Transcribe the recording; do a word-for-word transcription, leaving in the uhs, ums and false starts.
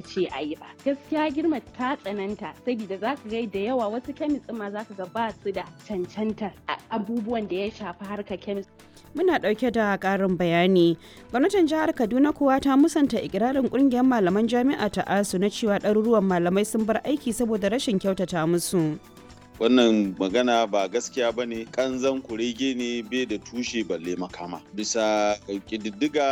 ce a yi ba. Gaskiya girma ta tsananta saboda za ka ga da yawa wasu kemis ma za ka ga ba su da cancantar abubuwan da ya shafi harkar kemis. Muna ɗauke da ƙarin bayani. Gwamnatin jihar Kaduna kuwa ta musanta ikirarin ƙungiyar malaman jami'a ta ASU na cewa ɗaruruwan malamai sun bar aiki saboda rashin kyautata musu. Wannan magana ba gaskiya ba ne, ƙanzan kurege ne bai da tushe balle makama. Bisa ƙididdiga